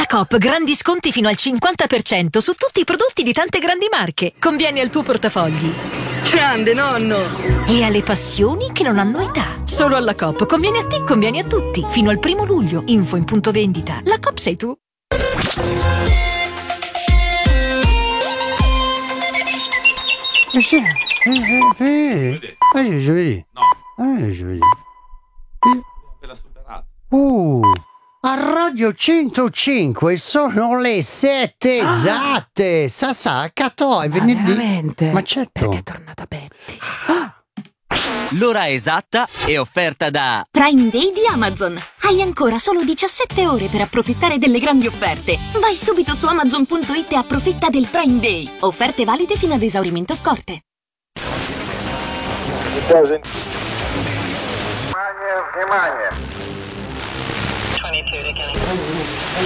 Coop grandi sconti fino al 50% su tutti i prodotti di tante grandi marche. Conviene al tuo portafogli. Grande nonno! E alle passioni che non hanno età. Solo alla Coop conviene a te, conviene a tutti. Fino al 1 luglio. Info in punto vendita. La Coop sei tu. Giovedì. No. Giovedì. Appena superato. A Radio 105 sono le 7 esatte. Sasà, Catò, è venerdì. Veramente? Ma certo. Perché è tornata Betty. L'ora esatta è offerta da Prime Day di Amazon. Hai ancora solo 17 ore per approfittare delle grandi offerte. Vai subito su Amazon.it e approfitta del Prime Day. Offerte valide fino ad esaurimento scorte. Magna.